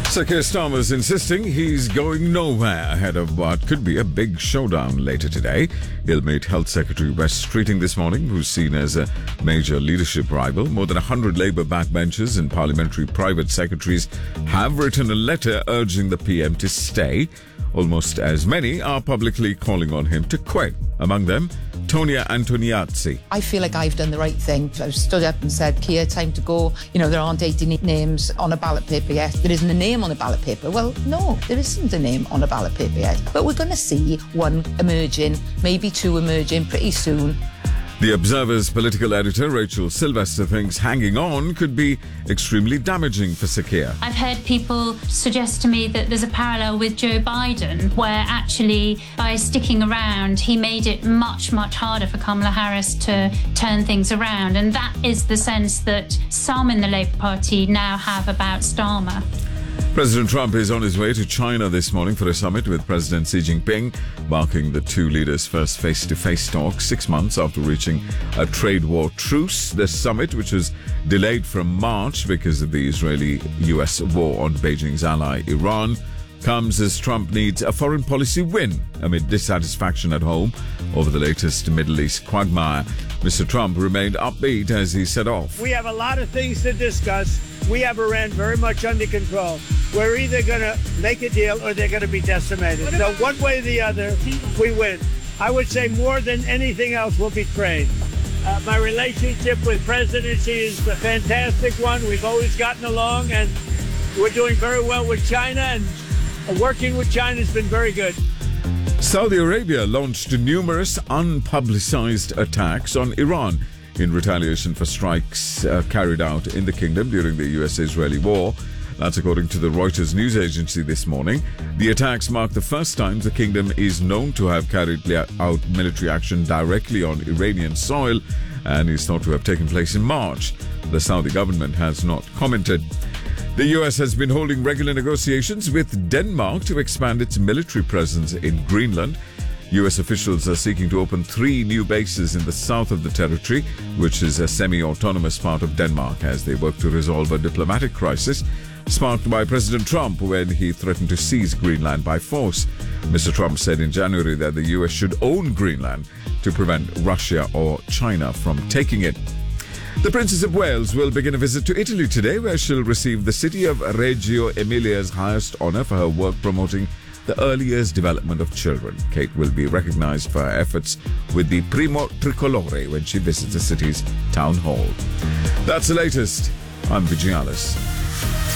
Sir Keir Starmer's insisting he's going nowhere ahead of what could be a big showdown later today. He'll meet Health Secretary Wes Streeting this morning, who's seen as a major leadership rival. More than 100 Labour backbenchers and parliamentary private secretaries have written a letter urging the PM to stay. Almost as many are publicly calling on him to quit. Among them, Tonia Antoniazzi. I feel like I've done the right thing. I've stood up and said, Keir, time to go. You know, there aren't 80 names on a ballot paper yet. There isn't a name on a ballot paper. Well, no, there isn't a name on a ballot paper yet. But we're going to see one emerging, maybe two emerging pretty soon. The Observer's political editor, Rachel Sylvester, thinks hanging on could be extremely damaging for Sir Keir. I've heard people suggest to me that there's a parallel with Joe Biden, where actually by sticking around, he made it much, much harder for Kamala Harris to turn things around. And that is the sense that some in the Labour Party now have about Starmer. President Trump is on his way to China this morning for a summit with President Xi Jinping, marking the two leaders' first face-to-face talk 6 months after reaching a trade war truce. The summit, which was delayed from March because of the Israeli-US war on Beijing's ally Iran, comes as Trump needs a foreign policy win amid dissatisfaction at home over the latest Middle East quagmire. Mr. Trump remained upbeat as he set off. We have a lot of things to discuss. We have Iran very much under control. We're either going to make a deal or they're going to be decimated. So one way or the other, we win. I would say more than anything else will be trade. My relationship with President Xi is a fantastic one. We've always gotten along, and we're doing very well with China, and working with China has been very good. Saudi Arabia launched numerous unpublicized attacks on Iran in retaliation for strikes carried out in the kingdom during the US-Israeli war. That's according to the Reuters news agency this morning. The attacks mark the first time the kingdom is known to have carried out military action directly on Iranian soil and is thought to have taken place in March. The Saudi government has not commented. The US has been holding regular negotiations with Denmark to expand its military presence in Greenland. US officials are seeking to open 3 new bases in the south of the territory, which is a semi-autonomous part of Denmark, as they work to resolve a diplomatic crisis sparked by President Trump when he threatened to seize Greenland by force. Mr. Trump said in January that the US should own Greenland to prevent Russia or China from taking it. The Princess of Wales will begin a visit to Italy today, where she'll receive the city of Reggio Emilia's highest honour for her work promoting the early years development of children. Kate will be recognised for her efforts with the Primo Tricolore when she visits the city's town hall. That's the latest. I'm Vijay Alice.